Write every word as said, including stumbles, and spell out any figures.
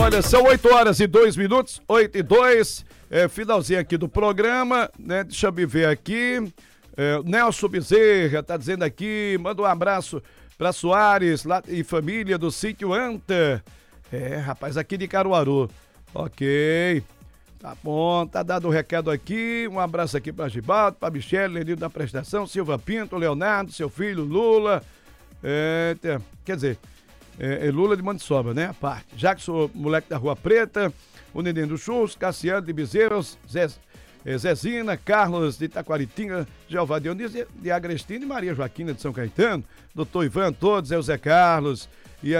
Olha, são oito horas e dois minutos, oito e dois, é, finalzinho aqui do programa, né? Deixa eu me ver aqui. É, Nelson Bezerra tá dizendo aqui, manda um abraço pra Soares lá, e família do sítio Anta. É, rapaz, aqui de Caruaru. Ok. Tá bom, tá dado o um recado aqui. Um abraço aqui pra Gibaldo, pra Michele, Lenildo da Prestação, Silva Pinto, Leonardo, seu filho Lula. É, quer dizer, é, é Lula de Mandsoba, né? A parte. Jackson, moleque da Rua Preta, o Neném do Churros, Cassiano de Bezerros, Zé, é, Zezina, Carlos de Itaquaritinga, Jeová Dionísio de Agrestino e Maria Joaquina de São Caetano, doutor Ivan, todos, é o Zé Carlos.